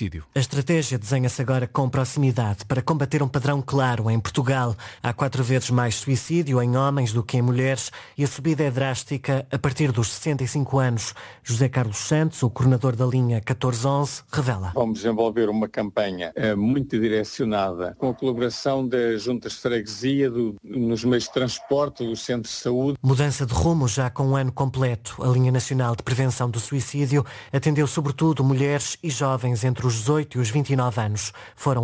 suicídio. A estratégia desenha-se agora com proximidade para combater um padrão claro. Em Portugal há 4 vezes mais suicídio em homens do que em mulheres e a subida é drástica a partir dos 65 anos. José Carlos Santos, o coordenador da linha 1411, revela. Vamos desenvolver uma campanha muito direcionada com a colaboração das juntas de freguesia, nos meios de transporte, dos centros de saúde. Mudança de rumo já com um ano completo. A linha nacional de prevenção do suicídio atendeu sobretudo mulheres e jovens entre os 18 e os 29 anos. Foram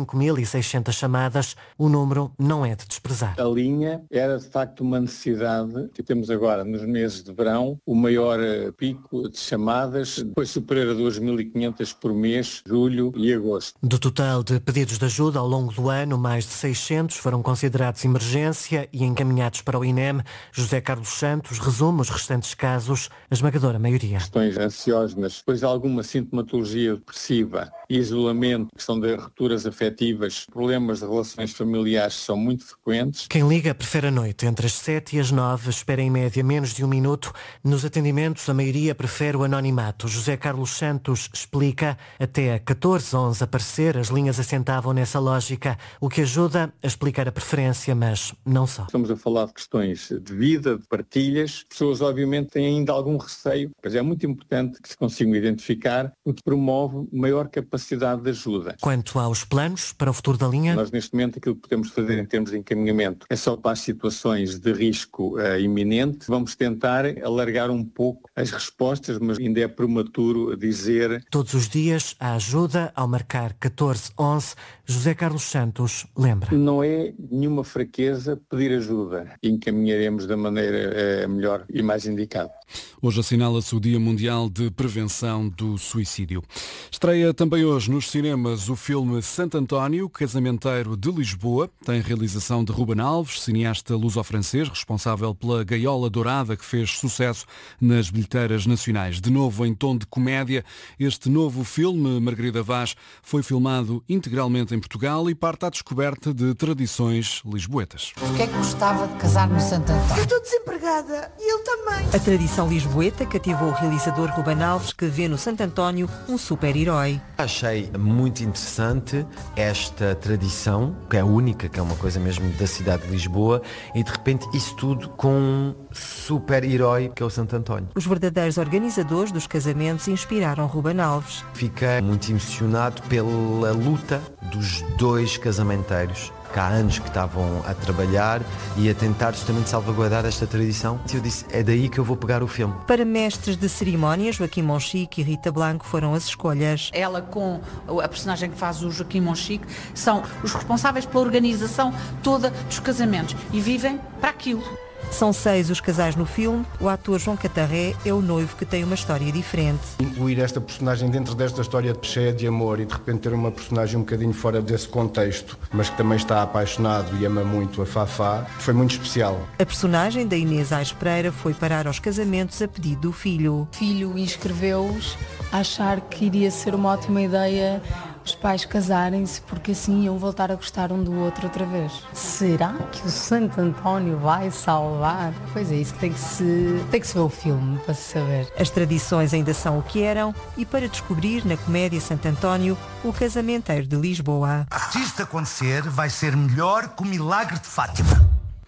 25.600 chamadas. O número não é de desprezar. A linha era de facto uma necessidade que temos agora nos meses de verão, o maior pico de chamadas, depois superior a 2.500 por mês, julho e agosto. Do total de pedidos de ajuda ao longo do ano, mais de 600 foram considerados emergência e encaminhados para o INEM. José Carlos Santos resume os restantes casos, a esmagadora maioria. Questões ansiosas, depois alguma sintomatologia depressiva, isolamento, questão de rupturas afetivas, problemas de relações familiares são muito frequentes. Quem liga prefere a noite, entre as 7 e as 9, espera em média menos de 1 minuto. Nos atendimentos, a maioria prefere o anonimato. José Carlos Santos explica, até a 1411 aparecer, as linhas assentavam nessa lógica, o que ajuda a explicar a preferência, mas não só. Estamos a falar de questões de vida, de partilhas. Pessoas, obviamente, têm ainda algum receio, mas é muito importante que se consigam identificar, o que promove maior capacidade de ajuda. Quanto aos planos para o futuro da linha? Nós, neste momento, aquilo que podemos fazer em termos de encaminhamento é só para as situações de risco iminente. Vamos tentar alargar um pouco as respostas, mas ainda é prematuro dizer. Todos os dias, a ajuda ao marcar 1411, José Carlos Santos lembra. Não é nenhuma fraqueza pedir ajuda. Encaminharemos da maneira melhor e mais indicada. Hoje assinala-se o Dia Mundial de Prevenção do Suicídio. Estreia também hoje nos cinemas o filme Santo António, Casamenteiro de Lisboa. Tem realização de Ruben Alves, cineasta luso-francês, responsável pela Gaiola Dourada, que fez sucesso nas bilheteiras nacionais. De novo em tom de comédia, este novo filme, Margarida Vaz, foi filmado integralmente em Portugal e parte à descoberta de tradições lisboetas. Porquê é que gostava de casar no Santo António? Eu estou desempregada e ele também. A tradição lisboeta cativou o realizador Ruben Alves, que vê no Santo António um super-herói. Achei muito interessante esta tradição, que é única, que é uma coisa mesmo da cidade de Lisboa, e de repente isso tudo com um super-herói que é o Santo António. Os verdadeiros organizadores dos casamentos inspiraram Ruben Alves. Fiquei muito emocionado pela luta dos dois casamenteiros, que há anos que estavam a trabalhar e a tentar justamente salvaguardar esta tradição. E eu disse, é daí que eu vou pegar o filme. Para mestres de cerimónias, Joaquim Monchique e Rita Blanco foram as escolhas. Ela com a personagem que faz o Joaquim Monchique são os responsáveis pela organização toda dos casamentos e vivem para aquilo. São 6 os casais no filme. O ator João Catarré é o noivo, que tem uma história diferente. Incluir esta personagem dentro desta história cheia de amor e de repente ter uma personagem um bocadinho fora desse contexto, mas que também está apaixonado e ama muito a Fafá, foi muito especial. A personagem da Inês Aires Pereira foi parar aos casamentos a pedido do filho. O filho inscreveu-os a achar que iria ser uma ótima ideia os pais casarem-se, porque assim iam voltar a gostar um do outro outra vez. Será que o Santo António vai salvar? Pois é, isso que tem que se ver o filme para se saber. As tradições ainda são o que eram e para descobrir na comédia Santo António o Casamenteiro de Lisboa. Se isto acontecer, vai ser melhor que o milagre de Fátima.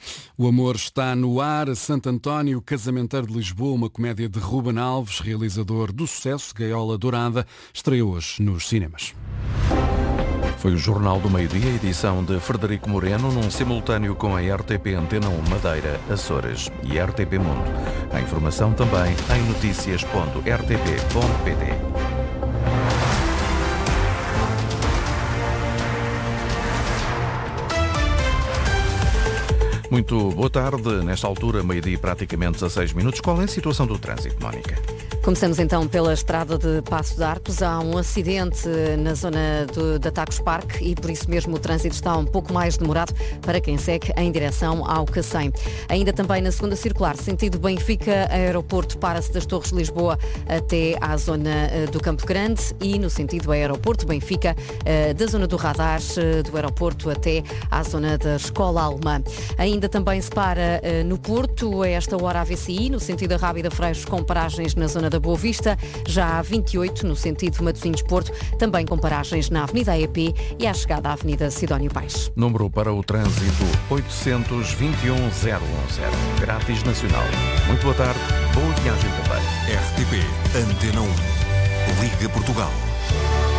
O amor está no ar. Santo António, Casamenteiro de Lisboa, uma comédia de Ruben Alves, realizador do sucesso Gaiola Dourada, estreia hoje nos cinemas. Foi o Jornal do Meio-Dia, edição de Frederico Moreno, num simultâneo com a RTP Antena 1 Madeira, Açores e RTP Mundo. A informação também em noticias.rtp.pt. Muito boa tarde. Nesta altura, meio-dia praticamente 16 minutos. Qual é a situação do trânsito, Mónica? Começamos então pela estrada de Paço de Arcos. Há um acidente na zona de Tacos Parque e por isso mesmo o trânsito está um pouco mais demorado para quem segue em direção ao Cacém. Ainda também na segunda circular, sentido Benfica, aeroporto, para-se das Torres de Lisboa até à zona do Campo Grande e no sentido aeroporto Benfica, da zona do radar do aeroporto até à zona da Escola Alemã. Ainda também se para no Porto, a esta hora a VCI, no sentido da Rábida Freixos, com paragens na zona da Boa Vista, já há 28 no sentido Matosinhos-Porto, também com paragens na Avenida EP e à chegada à Avenida Sidónio Paes. Número para o trânsito 821-010, grátis nacional. Muito boa tarde, boa viagem também. RTP Antena 1, Liga Portugal.